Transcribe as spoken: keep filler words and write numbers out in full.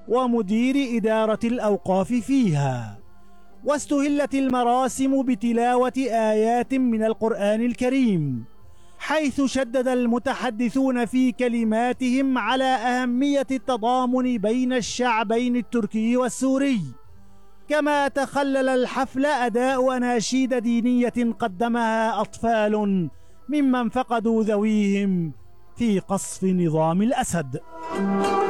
ومدير إدارة الأوقاف فيها. واستهلت المراسم بتلاوة آيات من القرآن الكريم، حيث شدد المتحدثون في كلماتهم على أهمية التضامن بين الشعبين التركي والسوري. كما تخلل الحفل أداء أناشيد دينية قدمها أطفال ممن فقدوا ذويهم في قصف نظام الأسد.